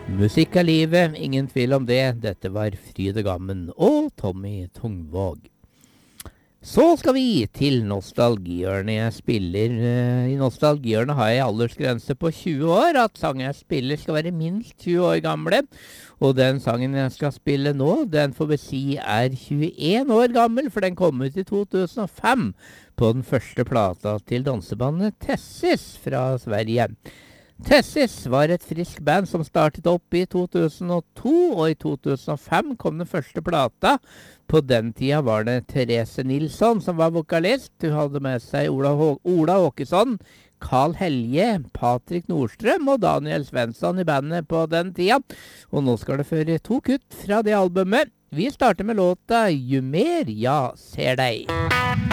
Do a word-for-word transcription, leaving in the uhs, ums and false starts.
Musikk er livet, ingen tvil om det. Dette var Fryd og Gammen og Tommy Tungvåg. Så skal vi til nostalgihjørnet. Jeg spiller uh, I nostalgihjørnet har jeg aldersgrense på tjue år. At sangen jeg spiller skal være minst tjue år gamle. Og den sangen jeg skal spille nå, den får vi si er tjueen år gammel, for den kom ut i to tusen og fem på den første plata til dansebandet Tessis fra Sverige. Tessis var et frisk band som startet opp i to tusen og to, og i to tusen og fem kom den første plata. På den tida var det Therese Nilsson som var vokalist. Hun hadde med seg Ola, Hå- Ola Åkesson, Carl Helge, Patrick Nordstrøm og Daniel Svensson i bandet på den tida. Og nå skal det føre to kutt fra det albumet. Vi starter med låta «Jo mer jeg ser deg».